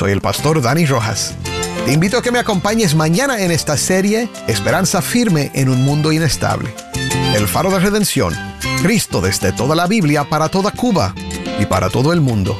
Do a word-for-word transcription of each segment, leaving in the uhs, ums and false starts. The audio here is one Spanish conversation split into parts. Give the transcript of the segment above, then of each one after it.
Soy el pastor Dani Rojas. Te invito a que me acompañes mañana en esta serie Esperanza Firme en un Mundo Inestable. El Faro de Redención, Cristo desde toda la Biblia para toda Cuba y para todo el mundo.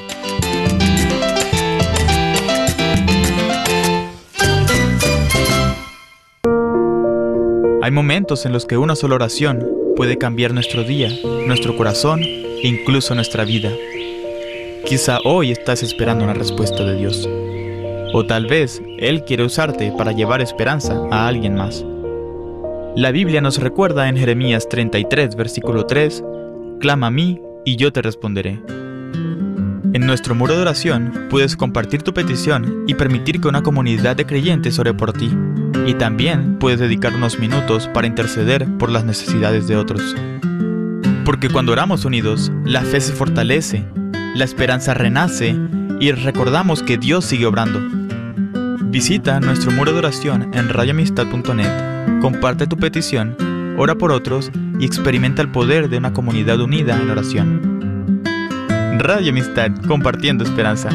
Hay momentos en los que una sola oración puede cambiar nuestro día, nuestro corazón e incluso nuestra vida. Quizá hoy estás esperando una respuesta de Dios. O tal vez Él quiere usarte para llevar esperanza a alguien más. La Biblia nos recuerda en Jeremías treinta y tres, versículo tres, «Clama a mí y yo te responderé». En nuestro muro de oración puedes compartir tu petición y permitir que una comunidad de creyentes ore por ti. Y también puedes dedicar unos minutos para interceder por las necesidades de otros. Porque cuando oramos unidos, la fe se fortalece, la esperanza renace y recordamos que Dios sigue obrando. Visita nuestro muro de oración en radio amistad punto net, comparte tu petición, ora por otros y experimenta el poder de una comunidad unida en oración. Radio Amistad, compartiendo esperanza.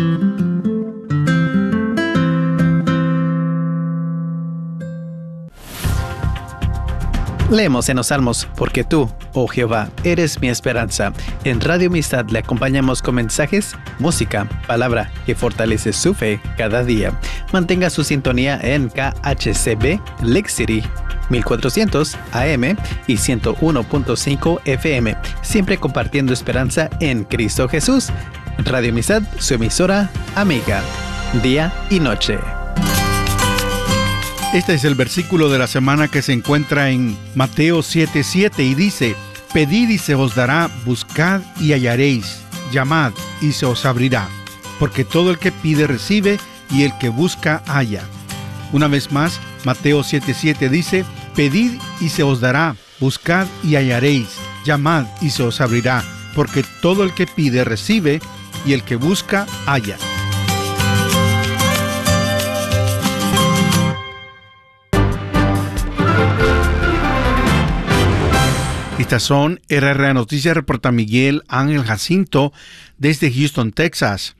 Leemos en los Salmos, porque tú, oh Jehová, eres mi esperanza. En Radio Amistad le acompañamos con mensajes, música, palabra que fortalece su fe cada día. Mantenga su sintonía en K H C B Lake City mil cuatrocientos A M y ciento uno punto cinco F M, siempre compartiendo esperanza en Cristo Jesús. Radio Amistad, su emisora amiga, día y noche. Este es el versículo de la semana que se encuentra en Mateo siete siete y dice: Pedid y se os dará, buscad y hallaréis, llamad y se os abrirá, porque todo el que pide recibe y el que busca halla. Una vez más, Mateo siete siete dice: Pedid y se os dará, buscad y hallaréis, llamad y se os abrirá, porque todo el que pide recibe y el que busca halla. Estas son R R A Noticias, reporta Miguel Ángel Jacinto desde Houston, Texas.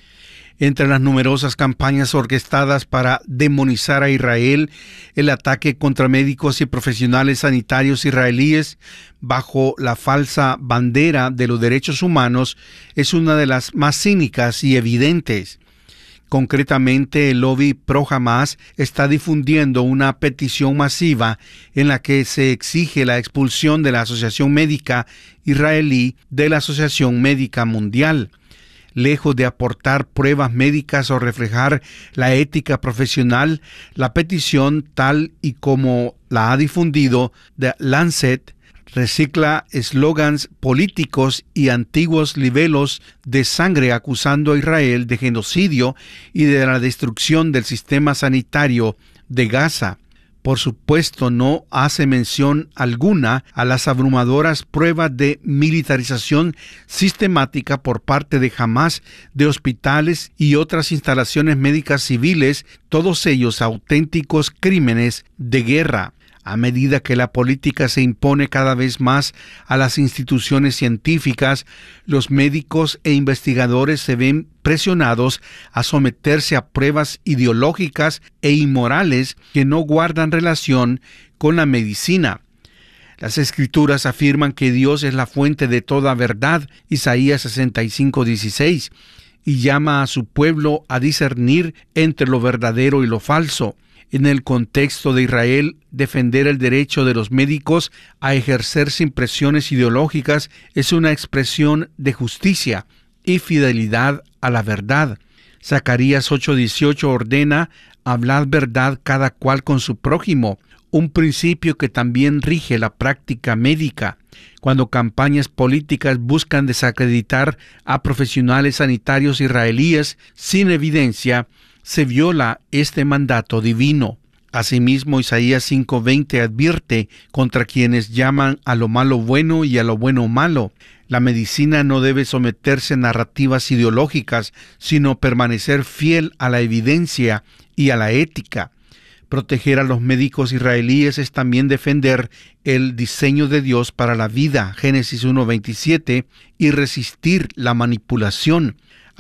Entre las numerosas campañas orquestadas para demonizar a Israel, el ataque contra médicos y profesionales sanitarios israelíes bajo la falsa bandera de los derechos humanos es una de las más cínicas y evidentes. Concretamente, el lobby pro-Hamas está difundiendo una petición masiva en la que se exige la expulsión de la Asociación Médica Israelí de la Asociación Médica Mundial. Lejos de aportar pruebas médicas o reflejar la ética profesional, la petición, tal y como la ha difundido The Lancet, recicla eslogans políticos y antiguos libelos de sangre acusando a Israel de genocidio y de la destrucción del sistema sanitario de Gaza. Por supuesto, no hace mención alguna a las abrumadoras pruebas de militarización sistemática por parte de Hamas de hospitales y otras instalaciones médicas civiles, todos ellos auténticos crímenes de guerra. A medida que la política se impone cada vez más a las instituciones científicas, los médicos e investigadores se ven presionados a someterse a pruebas ideológicas e inmorales que no guardan relación con la medicina. Las Escrituras afirman que Dios es la fuente de toda verdad, Isaías sesenta y cinco, dieciséis, y llama a su pueblo a discernir entre lo verdadero y lo falso. En el contexto de Israel, defender el derecho de los médicos a ejercer sin presiones ideológicas es una expresión de justicia y fidelidad a la verdad. Zacarías ocho dieciocho ordena: hablad verdad cada cual con su prójimo, un principio que también rige la práctica médica. Cuando campañas políticas buscan desacreditar a profesionales sanitarios israelíes sin evidencia, se viola este mandato divino. Asimismo, Isaías cinco veinte advierte contra quienes llaman a lo malo bueno y a lo bueno malo. La medicina no debe someterse a narrativas ideológicas, sino permanecer fiel a la evidencia y a la ética. Proteger a los médicos israelíes es también defender el diseño de Dios para la vida, Génesis uno veintisiete, y resistir la manipulación.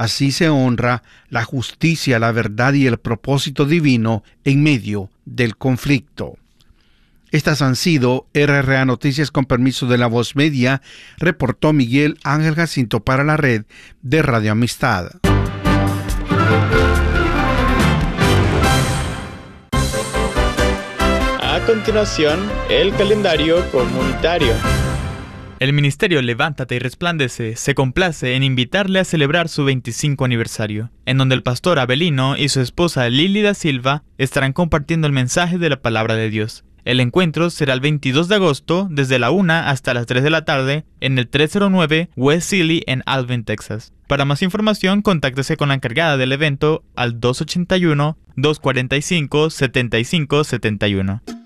Así se honra la justicia, la verdad y el propósito divino en medio del conflicto. Estas han sido R R A Noticias con permiso de La Voz Media, reportó Miguel Ángel Jacinto para la red de Radio Amistad. A continuación, el calendario comunitario. El ministerio Levántate y Resplandece se complace en invitarle a celebrar su veinticinco aniversario, en donde el pastor Abelino y su esposa Lili da Silva estarán compartiendo el mensaje de la palabra de Dios. El encuentro será el veintidós de agosto desde la una hasta las tres de la tarde en el trescientos nueve West Sealy en Alvin, Texas. Para más información, contáctese con la encargada del evento al dos ochenta y uno, dos cuarenta y cinco, setenta y cinco setenta y uno.